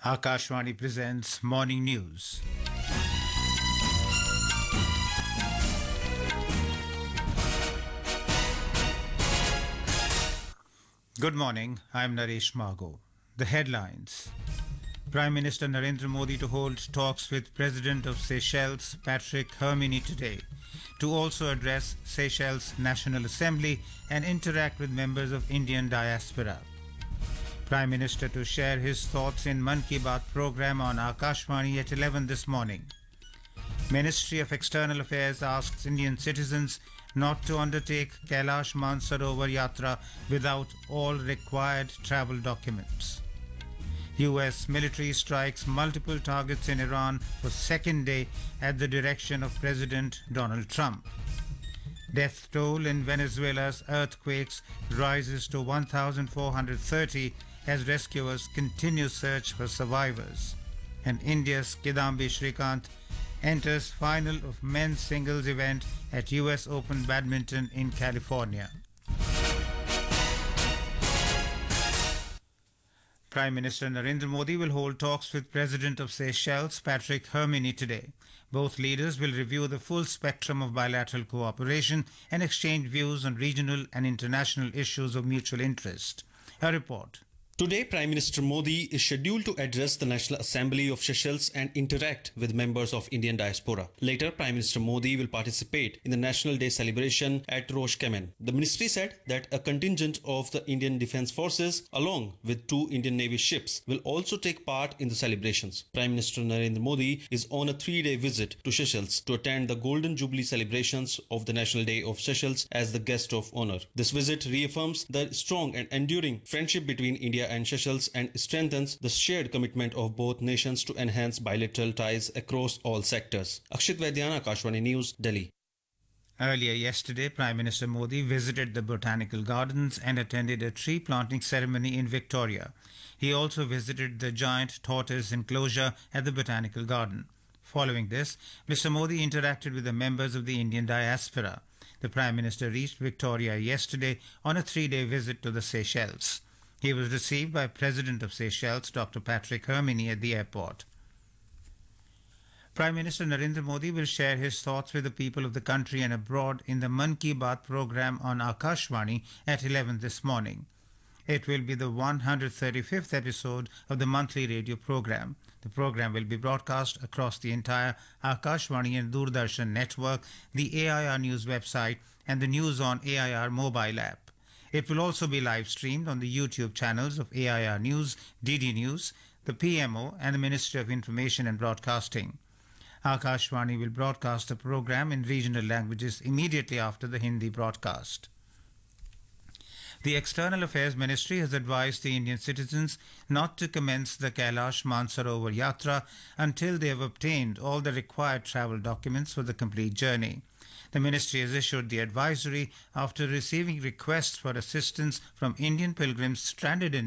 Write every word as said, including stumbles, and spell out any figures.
Akashvani presents Morning News. Good morning, I'm Naresh Margo. The headlines. Prime Minister Narendra Modi to hold talks with President of Seychelles, Patrick Herminy today, to also address Seychelles National Assembly and interact with members of Indian diaspora. Prime Minister to share his thoughts in Mann Ki Baat program on Akashvani at eleven this morning. Ministry of External Affairs asks Indian citizens not to undertake Kailash Mansarovar Yatra without all required travel documents. U S military strikes multiple targets in Iran for second day at the direction of President Donald Trump. Death toll in Venezuela's earthquakes rises to one thousand four hundred thirty as rescuers continue search for survivors. And India's Kidambi Shrikant enters final of men's singles event at U S Open Badminton in California. Prime Minister Narendra Modi will hold talks with President of Seychelles, Patrick Herminy, today. Both leaders will review the full spectrum of bilateral cooperation and exchange views on regional and international issues of mutual interest. A report. Today, Prime Minister Modi is scheduled to address the National Assembly of Seychelles and interact with members of Indian diaspora. Later, Prime Minister Modi will participate in the National Day celebration at Roche Kamen. The ministry said that a contingent of the Indian Defence Forces, along with two Indian Navy ships, will also take part in the celebrations. Prime Minister Narendra Modi is on a three-day visit to Seychelles to attend the Golden Jubilee celebrations of the National Day of Seychelles as the guest of honour. This visit reaffirms the strong and enduring friendship between India and Seychelles and strengthens the shared commitment of both nations to enhance bilateral ties across all sectors. Akshit Vaidyana, Akashvani News, Delhi. Earlier yesterday, Prime Minister Modi visited the Botanical Gardens and attended a tree planting ceremony in Victoria. He also visited the giant tortoise enclosure at the Botanical Garden. Following this, Mister Modi interacted with the members of the Indian diaspora. The Prime Minister reached Victoria yesterday on a three-day visit to the Seychelles. He was received by President of Seychelles, Doctor Patrick Herminy, at the airport. Prime Minister Narendra Modi will share his thoughts with the people of the country and abroad in the Mann Ki Baat program on Akashvani at eleven this morning. It will be the one hundred thirty-fifth episode of the monthly radio program. The program will be broadcast across the entire Akashvani and Doordarshan network, the A I R News website, and the News on A I R mobile app. It will also be live streamed on the YouTube channels of A I R News, D D News, the P M O and the Ministry of Information and Broadcasting. Akashvani will broadcast the program in regional languages immediately after the Hindi broadcast. The External Affairs Ministry has advised the Indian citizens not to commence the Kailash Mansarovar Yatra until they have obtained all the required travel documents for the complete journey. The ministry has issued the advisory after receiving requests for assistance from Indian pilgrims stranded in